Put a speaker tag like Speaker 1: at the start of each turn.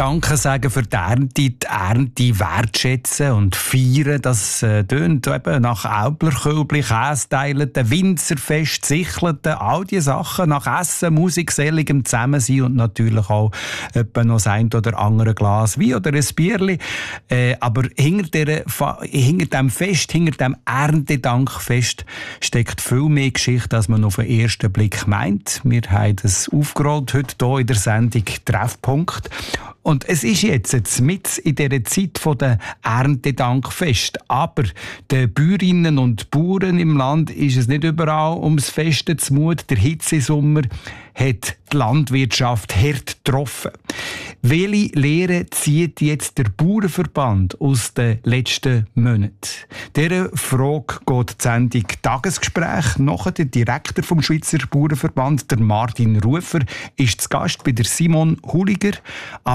Speaker 1: Danke sagen für die Ernte wertschätzen und feiern. Das tönt eben nach Aublerkölbli, Kästeilen, Winzerfest, Sichelten, all diese Sachen, nach Essen, Musik, seligem Zusammensein und natürlich auch etwa noch das ein oder andere Glas Wein oder ein Bierli. Aber hinter dem Fest, hinter dem Erntedankfest steckt viel mehr Geschichte, als man auf den ersten Blick meint. Wir haben das aufgerollt heute hier in der Sendung Treffpunkt. Und es ist jetzt mit in dieser Zeit der Erntedankfest. Aber den Bäuerinnen und Bauern im Land ist es nicht überall ums Feste zumut. Der Hitzesommer hat die Landwirtschaft hart getroffen. Welche Lehre zieht jetzt der Bauernverband aus den letzten Monaten? Dieser Frage geht die Sendung Tagesgespräch. Nachher der Direktor vom Schweizer Bauernverband, der Martin Rufer, ist zu Gast bei der Simon Huliger.